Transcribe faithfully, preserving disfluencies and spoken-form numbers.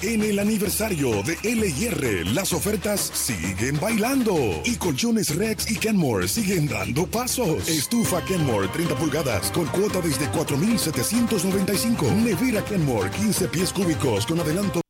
En el aniversario de L y R, las ofertas siguen bailando. Y colchones Rex y Kenmore siguen dando pasos. Estufa Kenmore treinta pulgadas con cuota desde cuatro mil setecientos noventa y cinco. Nevera Kenmore quince pies cúbicos con adelanto